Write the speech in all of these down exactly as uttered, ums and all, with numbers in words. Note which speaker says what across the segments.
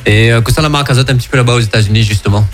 Speaker 1: Et euh, que ça la marque azote un petit peu là-bas aux États-Unis justement.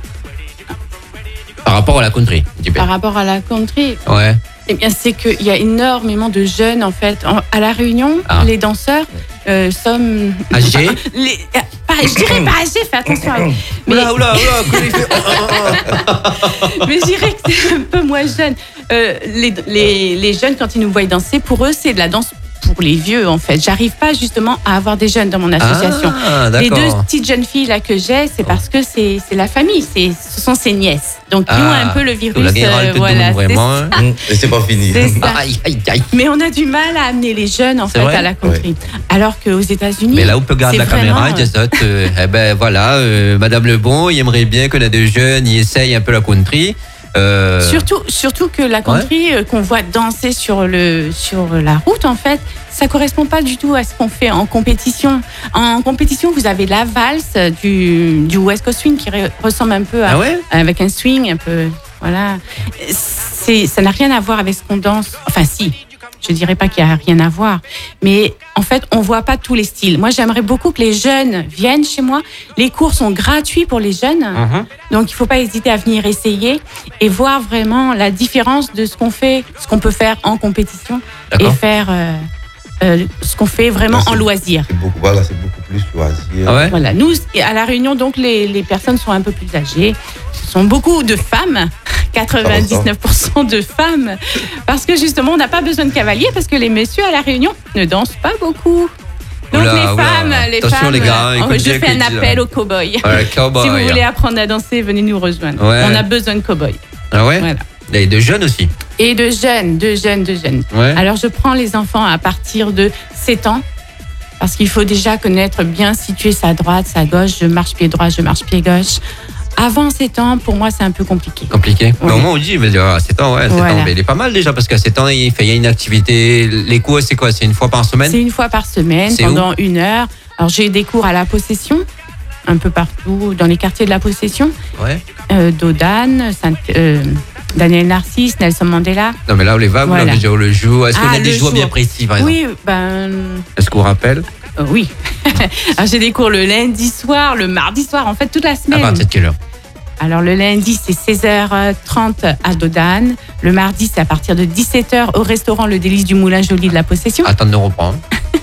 Speaker 1: Par rapport à la country, un petit peu.
Speaker 2: Par rapport à la country.
Speaker 1: Ouais.
Speaker 2: Eh bien, c'est qu'il y a énormément de jeunes, en fait. En- à La Réunion,
Speaker 1: Ah.
Speaker 2: les danseurs euh, sont...
Speaker 1: Âgés?
Speaker 2: Enfin, les, euh, pas, je dirais pas âgés, fais attention. à eux. Mais,
Speaker 1: Oula, oula, oula, comment il fait Oh, oh, oh.
Speaker 2: mais je dirais que c'est un peu moins jeune. Euh, les, les, les jeunes, quand ils nous voient danser, pour eux, c'est de la danse pour les vieux, en fait. J'arrive pas, justement, à avoir des jeunes dans mon association.
Speaker 1: Ah,
Speaker 2: Les deux
Speaker 1: d'accord.
Speaker 2: petites jeunes filles là que j'ai, c'est parce que c'est c'est la famille, c'est ce sont ses nièces. Donc ils
Speaker 1: Ah,
Speaker 2: ont un peu le virus.
Speaker 1: la guerre,
Speaker 2: euh,
Speaker 1: tout
Speaker 2: voilà,
Speaker 1: le monde,
Speaker 2: c'est
Speaker 1: vraiment.
Speaker 2: ça.
Speaker 1: hein.
Speaker 3: Et c'est pas fini.
Speaker 2: C'est ça.
Speaker 1: Aïe, aïe, aïe.
Speaker 2: Mais on a du mal à amener les jeunes en
Speaker 1: C'est
Speaker 2: fait
Speaker 1: vrai
Speaker 2: à la country. Alors qu'aux États-Unis,
Speaker 1: Mais là où peut garder
Speaker 2: c'est
Speaker 1: la caméra,
Speaker 2: vraiment,
Speaker 1: il dit ça, euh, eh ben voilà, euh, Madame Lebon, il aimerait bien que les deux jeunes y essayent un peu la country. Euh,
Speaker 2: Surtout, surtout que la country euh, qu'on voit danser sur le sur la route, en fait, ça correspond pas du tout à ce qu'on fait en compétition. En compétition, vous avez la valse du, du West Coast Swing qui re- ressemble un peu à,
Speaker 1: Ah ouais
Speaker 2: avec un swing un peu, voilà. C'est, ça n'a rien à voir avec ce qu'on danse. Enfin, si. Je dirais pas qu'il y a rien à voir, mais en fait, on voit pas tous les styles. Moi, j'aimerais beaucoup que les jeunes viennent chez moi. Les cours sont gratuits pour les jeunes,
Speaker 1: Mhm.
Speaker 2: donc il faut pas hésiter à venir essayer et voir vraiment la différence de ce qu'on fait, ce qu'on peut faire en compétition et
Speaker 1: D'accord.
Speaker 2: faire euh, euh, ce qu'on fait vraiment
Speaker 3: Là, c'est-
Speaker 2: en loisir.
Speaker 3: C'est beaucoup, voilà, c'est beaucoup plus loisir.
Speaker 1: Ah ouais
Speaker 2: Voilà, nous à la Réunion, donc les, les personnes sont un peu plus âgées. Ce sont beaucoup de femmes, quatre-vingt-dix-neuf pour cent de femmes, parce que justement on n'a pas besoin de cavaliers parce que les messieurs à la Réunion ne dansent pas beaucoup. Donc
Speaker 1: Oula,
Speaker 2: les
Speaker 1: oula.
Speaker 2: femmes, les
Speaker 1: Attention,
Speaker 2: femmes,
Speaker 1: les gars,
Speaker 2: euh,
Speaker 1: écoute
Speaker 2: je
Speaker 1: bien
Speaker 2: fais
Speaker 1: ce
Speaker 2: un
Speaker 1: qu'il dit,
Speaker 2: appel
Speaker 1: là.
Speaker 2: aux cow-boys.
Speaker 1: Ouais, cowboy.
Speaker 2: Si vous voulez apprendre à danser, venez nous rejoindre.
Speaker 1: Ouais.
Speaker 2: On a besoin de cow-boys.
Speaker 1: Ah ouais
Speaker 2: Voilà.
Speaker 1: Et de jeunes aussi.
Speaker 2: Et de jeunes, de jeunes, de jeunes.
Speaker 1: Ouais.
Speaker 2: Alors je prends les enfants à partir de sept ans. Parce qu'il faut déjà connaître bien situer sa droite, sa gauche. Je marche pied droit, je marche pied gauche. Avant sept ans, pour moi, c'est un peu compliqué.
Speaker 1: Compliqué. Mais
Speaker 2: Ouais.
Speaker 1: au moins on dit, mais à sept ans, ouais, sept
Speaker 2: Voilà.
Speaker 1: ans, mais il est pas mal déjà parce qu'à sept ans, il fait il y a une activité. Les cours, c'est quoi? C'est une fois par semaine?
Speaker 2: C'est une fois par semaine,
Speaker 1: C'est
Speaker 2: pendant une heure. Alors j'ai des cours à la possession, un peu partout, dans les quartiers de la possession.
Speaker 1: Ouais.
Speaker 2: Euh, Dodane, Sainte, euh, Daniel Narcisse, Nelson Mandela.
Speaker 1: Non, mais là, on les va, vous
Speaker 2: Voilà.
Speaker 1: l'avez déjà le jour. Est-ce qu'on
Speaker 2: Ah,
Speaker 1: a des
Speaker 2: le
Speaker 1: jours bien
Speaker 2: jour.
Speaker 1: précis, par exemple?
Speaker 2: Oui, ben
Speaker 1: Est-ce qu'on rappelle?
Speaker 2: euh, oui. Alors j'ai des cours le lundi soir, le mardi soir, en fait toute la
Speaker 1: À
Speaker 2: semaine.
Speaker 1: partir de quelle heure?
Speaker 2: Alors le lundi c'est seize heures trente à Dodane, le mardi c'est à partir de dix-sept heures au restaurant Le Délice du Moulin Joli de la Possession.
Speaker 1: Attends de nous reprendre.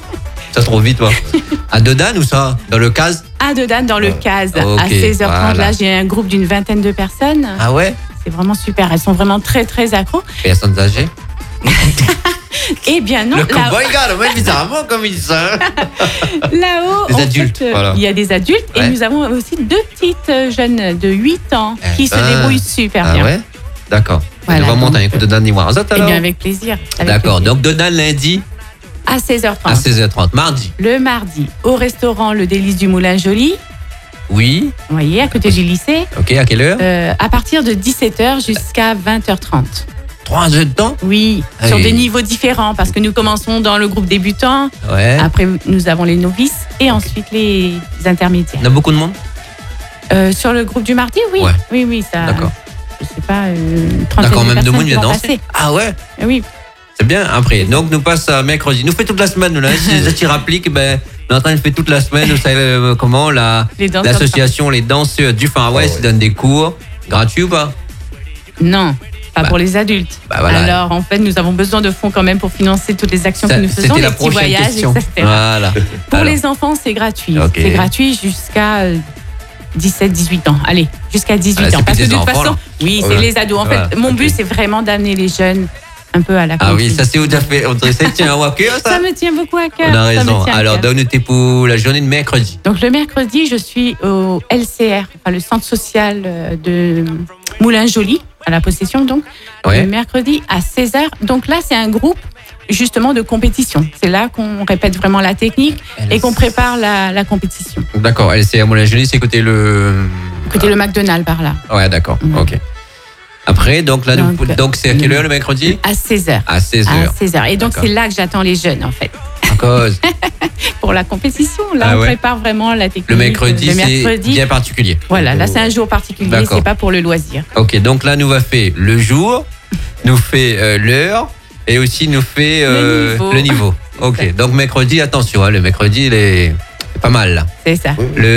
Speaker 1: Ça trop vite, toi. À Dodane ou ça? Dans le case?
Speaker 2: À Dodane dans le Case
Speaker 1: ok,
Speaker 2: à seize heures trente.
Speaker 1: voilà.
Speaker 2: Là j'ai un groupe d'une vingtaine de personnes.
Speaker 1: Ah ouais?
Speaker 2: C'est vraiment super, elles sont vraiment très très accros.
Speaker 1: Personnes âgées?
Speaker 2: Eh bien non,
Speaker 1: Le
Speaker 2: là-
Speaker 1: cowboy, gars, le mec, bizarrement, comme il dit ça.
Speaker 2: là-haut,
Speaker 1: Des
Speaker 2: en
Speaker 1: adultes,
Speaker 2: fait, euh,
Speaker 1: voilà.
Speaker 2: il y a des adultes
Speaker 1: Ouais.
Speaker 2: et nous avons aussi deux petites euh, jeunes de huit ans qui se
Speaker 1: Ah.
Speaker 2: débrouillent super
Speaker 1: Ah
Speaker 2: bien.
Speaker 1: ouais? D'accord.
Speaker 2: Voilà,
Speaker 1: On va monter
Speaker 2: donc,
Speaker 1: un écoute de Dan Niwa. Ça,
Speaker 2: Eh
Speaker 1: alors?
Speaker 2: bien avec plaisir. avec
Speaker 1: D'accord.
Speaker 2: plaisir.
Speaker 1: Donc, Dodane lundi
Speaker 2: À seize heures
Speaker 1: à
Speaker 2: trente.
Speaker 1: seize heures trente. Mardi?
Speaker 2: Le mardi, au restaurant Le Délice du Moulin Joli,
Speaker 1: Oui.
Speaker 2: vous voyez, à côté du lycée,
Speaker 1: Ok, à quelle heure?
Speaker 2: euh, à partir de dix-sept heures jusqu'à vingt heures trente.
Speaker 1: Trois heures de temps?
Speaker 2: Oui,
Speaker 1: Ah
Speaker 2: sur
Speaker 1: oui.
Speaker 2: des niveaux différents, parce que nous commençons dans le groupe débutant,
Speaker 1: Ouais.
Speaker 2: après nous avons les novices et ensuite les intermédiaires.
Speaker 1: Il y a beaucoup de monde?
Speaker 2: Euh, sur le groupe du mardi, oui.
Speaker 1: Ouais.
Speaker 2: Oui, oui, ça.
Speaker 1: D'accord.
Speaker 2: Je sais pas, euh, une trentaine
Speaker 1: D'accord,
Speaker 2: de
Speaker 1: même de
Speaker 2: personnes
Speaker 1: monde
Speaker 2: qui
Speaker 1: vient
Speaker 2: vont
Speaker 1: danser.
Speaker 2: passer.
Speaker 1: Ah ouais?
Speaker 2: Eh Oui,
Speaker 1: C'est bien. Après, donc, nous passe à mercredi. Nous fait toute la semaine, nous, là. Si les autres appliquent, ben, on est en train de faire toute la semaine. Vous savez euh, comment la,
Speaker 2: les danseurs.
Speaker 1: l'association Les Danseurs du Far West
Speaker 3: ouais.
Speaker 1: donne des cours gratuits ou pas?
Speaker 2: Non, pas
Speaker 1: Bah.
Speaker 2: pour les adultes.
Speaker 1: Bah, voilà.
Speaker 2: Alors, en fait, nous avons besoin de fonds quand même pour financer toutes les actions
Speaker 1: Ça,
Speaker 2: que nous faisons,
Speaker 1: C'était
Speaker 2: les
Speaker 1: la
Speaker 2: petits
Speaker 1: prochaine
Speaker 2: voyages,
Speaker 1: question.
Speaker 2: et cetera.
Speaker 1: Voilà.
Speaker 2: Pour
Speaker 1: Alors,
Speaker 2: les enfants, c'est gratuit.
Speaker 1: Ok.
Speaker 2: C'est gratuit jusqu'à euh, dix-sept dix-huit ans. Allez, jusqu'à dix-huit
Speaker 1: Ah, c'est
Speaker 2: ans.
Speaker 1: plus
Speaker 2: Parce que de
Speaker 1: des
Speaker 2: toute
Speaker 1: enfants,
Speaker 2: façon,
Speaker 1: là.
Speaker 2: oui, c'est
Speaker 1: Ouais.
Speaker 2: les ados. En fait,
Speaker 1: Voilà,
Speaker 2: mon
Speaker 1: ok.
Speaker 2: but, c'est vraiment d'amener les jeunes un peu à la
Speaker 1: Ah oui,
Speaker 2: country.
Speaker 1: ça c'est où tu as fait. On dirait que tu tiens à cœur, ça?
Speaker 2: Ça me tient beaucoup à cœur.
Speaker 1: On a
Speaker 2: ça me
Speaker 1: raison.
Speaker 2: tient à
Speaker 1: Alors,
Speaker 2: cœur.
Speaker 1: donne-nous pour la journée de mercredi.
Speaker 2: Donc le mercredi, je suis au L C R, enfin, le centre social euh, de Moulin Joli, à la Possession donc.
Speaker 1: Ouais.
Speaker 2: Le mercredi à seize heures. Donc là, c'est un groupe justement de compétition. C'est là qu'on répète vraiment la technique et qu'on prépare la, la compétition.
Speaker 1: D'accord. Elle c'est à Moulin Joli, c'est côté le.
Speaker 2: Côté le McDonald's par là,
Speaker 1: Ouais, d'accord.
Speaker 2: Ouais.
Speaker 1: Ok. Après, donc là, nous-
Speaker 2: Donc,
Speaker 1: donc c'est à quelle heure le mercredi?
Speaker 2: à seize heures.
Speaker 1: À seize
Speaker 2: À
Speaker 1: heures.
Speaker 2: seize heures. Et donc
Speaker 1: D'accord.
Speaker 2: c'est là que j'attends les jeunes en fait.
Speaker 1: En cause.
Speaker 2: Pour la compétition, là
Speaker 1: Ah
Speaker 2: on
Speaker 1: ouais.
Speaker 2: prépare vraiment la technique.
Speaker 1: Le mercredi,
Speaker 2: Le
Speaker 1: c'est
Speaker 2: mercredi,
Speaker 1: bien particulier.
Speaker 2: voilà, là c'est un jour particulier,
Speaker 1: D'accord.
Speaker 2: c'est pas pour le loisir.
Speaker 1: Ok, donc là, nous va faire le jour, nous fait euh, l'heure et aussi nous fait euh,
Speaker 2: niveau.
Speaker 1: le niveau. Ok, donc mercredi, attention, hein, le mercredi, il est pas mal là.
Speaker 2: C'est ça.
Speaker 3: Oui.
Speaker 1: Le